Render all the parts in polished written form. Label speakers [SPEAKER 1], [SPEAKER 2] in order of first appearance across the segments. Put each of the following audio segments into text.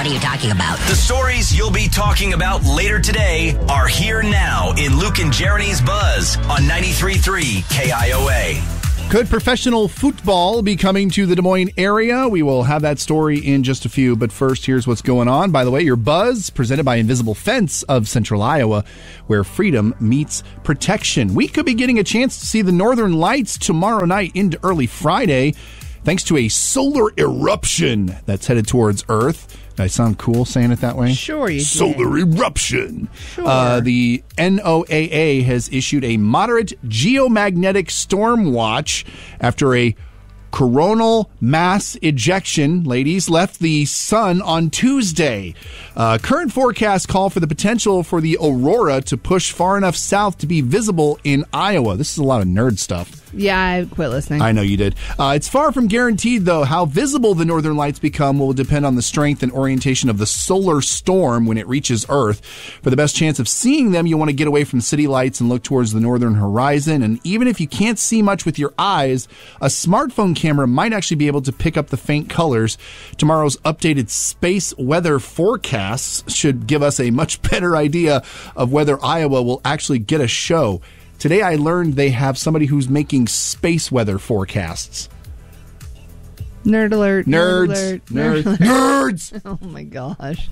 [SPEAKER 1] What are you talking about?
[SPEAKER 2] The stories you'll be talking about later today are here now in Luke and Jeremy's Buzz on 93.3 KIOA.
[SPEAKER 3] Could professional football be coming to the Des Moines area? We will have that story in just a few, but first, here's what's going on. By the way, your Buzz, presented by Invisible Fence of Central Iowa, where freedom meets protection. We could be getting a chance to see the Northern Lights tomorrow night into early Friday, thanks to a solar eruption that's headed towards Earth. Did I sound cool saying it that way?
[SPEAKER 4] Sure you did.
[SPEAKER 3] Solar eruption.
[SPEAKER 4] Sure.
[SPEAKER 3] The NOAA has issued a moderate geomagnetic storm watch after a coronal mass ejection, ladies, left the sun on Tuesday. Current forecasts call for the potential for the aurora to push far enough south to be visible in Iowa. This is a lot of nerd stuff.
[SPEAKER 4] Yeah, I quit listening.
[SPEAKER 3] I know you did. It's far from guaranteed, though. How visible the northern lights become will depend on the strength and orientation of the solar storm when it reaches Earth. For the best chance of seeing them, you'll want to get away from city lights and look towards the northern horizon. And even if you can't see much with your eyes, a smartphone camera might actually be able to pick up the faint colors. Tomorrow's updated space weather forecasts should give us a much better idea of whether Iowa will actually get a show. Today I learned they have somebody who's making space weather forecasts.
[SPEAKER 4] Nerd alert.
[SPEAKER 3] Nerds.
[SPEAKER 4] Nerd alert.
[SPEAKER 3] Nerds.
[SPEAKER 4] Oh my gosh.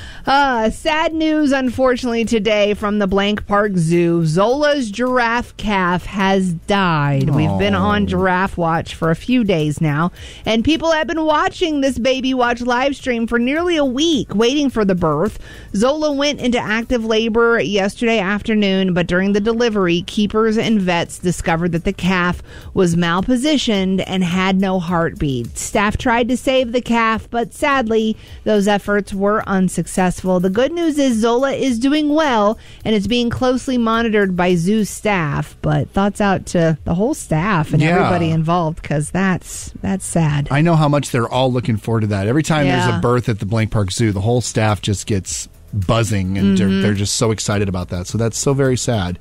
[SPEAKER 4] Sad news, unfortunately, today from the Blank Park Zoo. Zola's giraffe calf has died. We've been on giraffe watch for a few days now, and people have been watching this Baby Watch live stream for nearly a week, waiting for the birth. Zola went into active labor yesterday afternoon, but during the delivery, keepers and vets discovered that the calf was malpositioned and had no heartbeat. Staff tried to save the calf, but sadly, those efforts were unsuccessful. The good news is Zola is doing well and is being closely monitored by zoo staff, but thoughts out to the whole staff and everybody involved, because that's sad.
[SPEAKER 3] I know how much they're all looking forward to that. Every time there's a birth at the Blank Park Zoo, the whole staff just gets buzzing, and they're just so excited about that. So that's so very sad.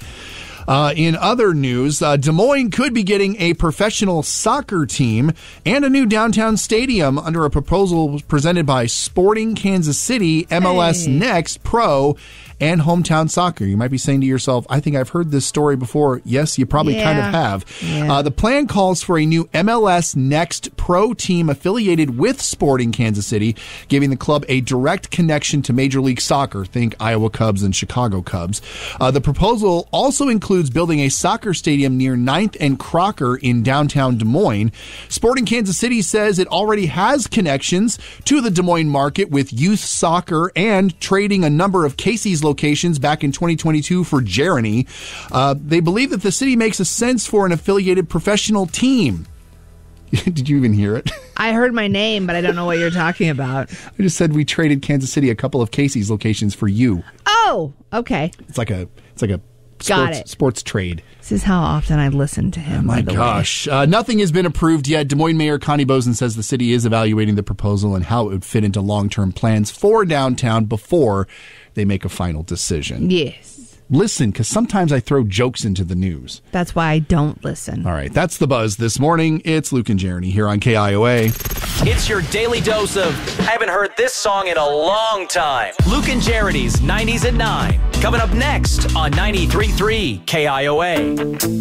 [SPEAKER 3] In other news, Des Moines could be getting a professional soccer team and a new downtown stadium under a proposal presented by Sporting Kansas City, MLS Next Pro, and Hometown Soccer. You might be saying to yourself, I think I've heard this story before. Yes, you probably kind of have.
[SPEAKER 4] Yeah.
[SPEAKER 3] The plan calls for a new MLS Next Pro team affiliated with Sporting Kansas City, giving the club a direct connection to Major League Soccer. Think Iowa Cubs and Chicago Cubs. The proposal also includes building a soccer stadium near 9th and Crocker in downtown Des Moines. Sporting Kansas City says it already has connections to the Des Moines market with youth soccer and trading a number of Casey's locations back in 2022 for Jeremy. They believe that the city makes a sense for an affiliated professional team. Did you even hear it?
[SPEAKER 4] I heard my name, but I don't know what you're talking about.
[SPEAKER 3] I just said we traded Kansas City a couple of Casey's locations for you.
[SPEAKER 4] Oh, okay.
[SPEAKER 3] It's like a
[SPEAKER 4] Got it.
[SPEAKER 3] sports trade.
[SPEAKER 4] This is how often I listen to him.
[SPEAKER 3] My
[SPEAKER 4] by the
[SPEAKER 3] gosh. Nothing has been approved yet. Des Moines Mayor Connie Boesen says the city is evaluating the proposal and how it would fit into long-term plans for downtown before they make a final decision.
[SPEAKER 4] Yes.
[SPEAKER 3] Listen, because sometimes I throw jokes into the news.
[SPEAKER 4] That's why I don't listen.
[SPEAKER 3] All right, that's the Buzz this morning. It's Luke and Jeremy here on KIOA.
[SPEAKER 2] It's your daily dose of, I haven't heard this song in a long time. Luke and Jeremy's 90s at 9. Coming up next on 93.3 KIOA.